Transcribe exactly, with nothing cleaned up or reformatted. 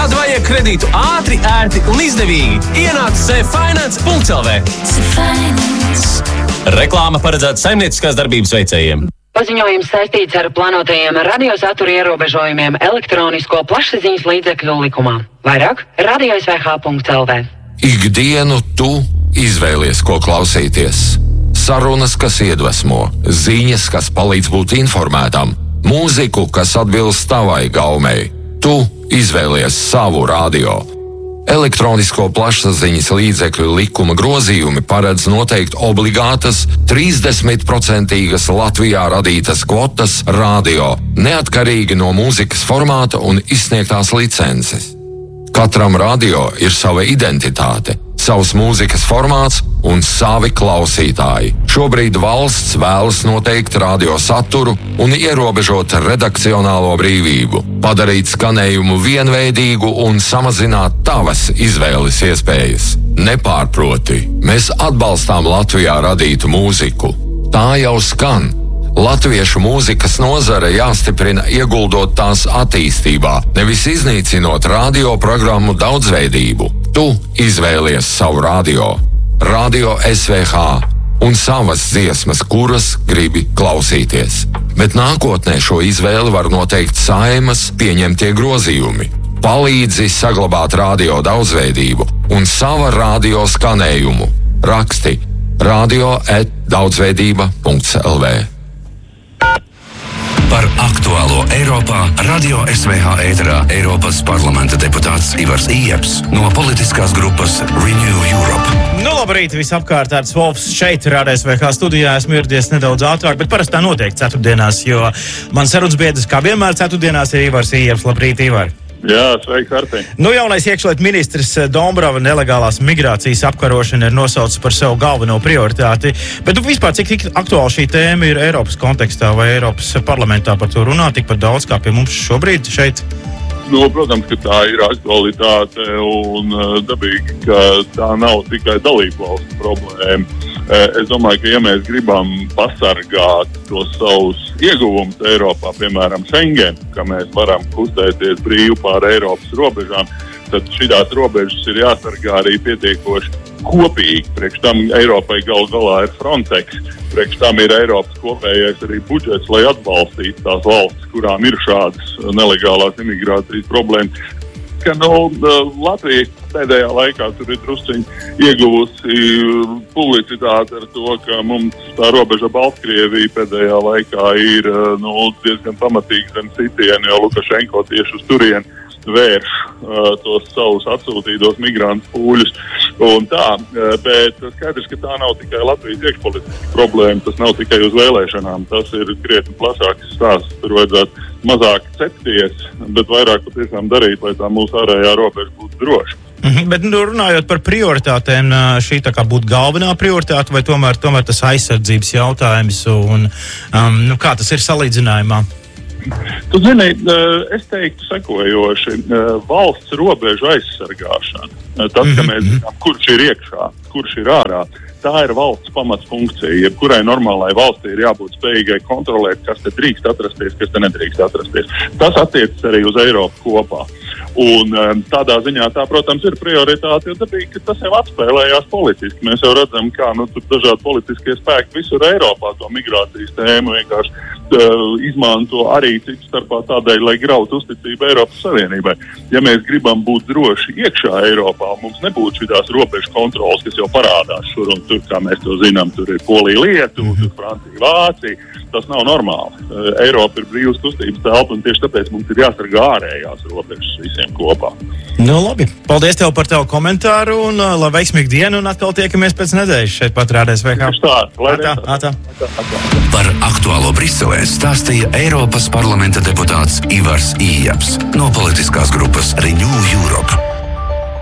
Kad vajag kredītu ātri, ērti un izdevīgi, ienāc cfinance punkts l v. Reklāma paredzēta saimnieciskās darbības veicējiem. Paziņojums saistīts ar plānotajiem radiosatura ierobežojumiem elektronisko plašsaziņas līdzekļu likumā. Vairāk radio s v h punkts l v. Ikdienu tu izvēlies, ko klausīties. Sarunas, kas iedvesmo, ziņas, kas palīdz būt informētam, mūziku, kas atbilst tavai gaumei. Tu izvēlies savu radio. Elektronisko plašsaziņas līdzekļu likuma grozījumi paredz noteikt obligātas trīsdesmit procenti Latvijā radītas kvotas radio, neatkarīgi no mūzikas formāta un izsniegtās licences. Katram radio ir sava identitāte, savs mūzikas formāts un savi klausītāji. Šobrīd valsts vēlas noteikt radio saturu un ierobežot redakcionālo brīvību, padarīt skanējumu vienveidīgu un samazināt tavas izvēles iespējas. Nepārproti, mēs atbalstām Latvijā radītu mūziku. Tā jau skan. Latviešu mūzikas nozare jāstiprina ieguldot tās attīstībā, nevis iznīcinot radioprogrammu daudzveidību. Tu izvēlies savu radio, Radio S V H un savas dziesmas, kuras gribi klausīties. Bet nākotnē šo izvēli var noteikt Saeimas pieņemtie grozījumi. Palīdzi saglabāt radio daudzveidību un sava radio skanējumu. Raksti radio et daudzveidība punkts l v. Par aktuālo Eiropā Radio S V H ēterā Eiropas parlamenta deputāts Ivars Ieps no politiskās grupas Renew Europe. Nu, labrīt, visapkārt tāds Wolfs šeit, Radio S V H studijā. Esmu ieradies nedaudz ātrāk, bet parasti tā notiek ceturtdienās, jo man sarunas biedrs, kā vienmēr ceturtdienās, ir Ivars Ieps. Labrīt, Ivar! Jā, sveiki, Arti. Nu, jaunais iekšlietu ministrs Dombrava nelegālās migrācijas apkarošana ir nosaucis par savu galveno prioritāti. Bet nu, vispār, cik aktuāli šī tēma ir Eiropas kontekstā vai Eiropas parlamentā par to runā tikpat daudz kā pie mums šobrīd šeit? Nu, protams, ka tā ir aktualitāte un dabīgi, ka tā nav tikai dalību valstu problēma. Es domāju, ka ja mēs gribam pasargāt tos savus ieguvumus Eiropā, piemēram, Schengen, ka mēs varam kustēties brīvi pār Eiropas robežām, tad šitās robežas ir jāsargā arī pietiekoši kopīgi. Priekš tam Eiropai gal galā ir Frontex, priekš tam ir Eiropas kopējais arī budžets, lai atbalstītu tās valstis, kurām ir šādas nelegālās imigrācijas problēmas. Ka, nu, Latvija pēdējā laikā tur ir drusciņi ieguvusi publicitāti ar to, ka mums tā robeža Baltkrievija pēdējā laikā ir nu, diezgan pamatīgi zem sitieni, jo Lukašenko tieši uz turieni vērš uh, tos savus atsūtītos migrantu pūļus un tā, uh, bet skaidrs, ka tā nav tikai Latvijas iekšpolitiska problēma, tas nav tikai uz vēlēšanām, tas ir krietni plašāks stāsts, tur vajadzētu mazāk cepties, bet vairāk patiešām darīt, lai tā mūsu ārējā robeža būtu droša. Mhm, bet nu, runājot par prioritātēm, šī tā kā būtu galvenā prioritāte vai tomēr, tomēr tas aizsardzības jautājums un um, nu, kā tas ir salīdzinājumā? Tu zini, es teiktu sekojoši, valsts robežu aizsargāšana, tas, ka mēs zinām, kurš ir iekšā, kurš ir ārā, tā ir valsts pamatfunkcija. Jebkurai normālai valstī ir jābūt spējīgai kontrolēt, kas te drīkst atrasties, kas te nedrīkst atrasties. Tas attiecas arī uz Eiropu kopā. Un tādā ziņā tā, protams, ir prioritāte, jo dabīgi, ka tas jau atspēlējās politiski. Mēs jau redzam, kā nu, tur dažādi politiskie spēki visur Eiropā to migrācijas tēmu vienkārši uh, izmanto arī citu starpā tādēļ, lai grautu uzticību Eiropas Savienībai. Ja mēs gribam būt droši iekšā Eiropā, mums nebūtu šitās robežu kontrolas, kas jau parādās šur un tur, kā mēs to zinām, tur ir Polija, Lietuva, tur Francija, Vācija. Tas nav normāli. Uh, Eiropa ir brīvas kustības telpa un tieši tāpēc mums ir jāsargā ārējās robežas visiem kopā. Nu labi, paldies tev par tavu komentāru un uh, lai veiksmīgu dienu un atkal tiekamies pēc nedēļas šeit pat Radio S V H. Tā, atā, atā. Par aktuālo Briselē stāstīja Eiropas parlamenta deputāts Ivars Ieps no politiskās grupas Renew Europe.